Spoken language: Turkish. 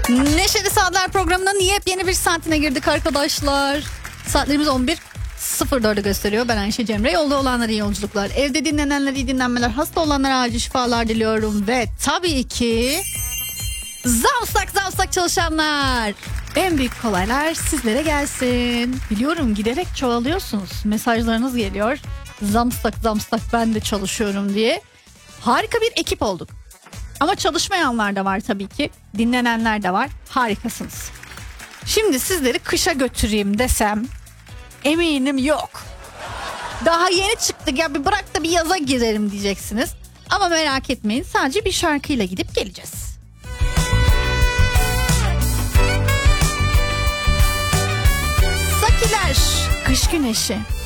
Neşeli Saatler programının yepyeni bir saatine girdik arkadaşlar. Saatlerimiz 11.04'ü gösteriyor. Ben Ayşe Cemre. Yolda olanlara iyi yolculuklar. Evde dinlenenlere iyi dinlenmeler. Hasta olanlara acil şifalar diliyorum. Ve tabii ki zamsak çalışanlar. En büyük kolaylar sizlere gelsin. Biliyorum giderek çoğalıyorsunuz. Mesajlarınız geliyor. Zamsak ben de çalışıyorum diye. Harika bir ekip olduk. Ama çalışmayanlar da var tabii ki. Dinlenenler de var. Harikasınız. Şimdi sizleri kışa götüreyim desem eminim yok. Daha yeni çıktık ya, bir bırak da bir yaza girelim diyeceksiniz. Ama merak etmeyin, sadece bir şarkıyla gidip geleceğiz. Sakiler, kış güneşi.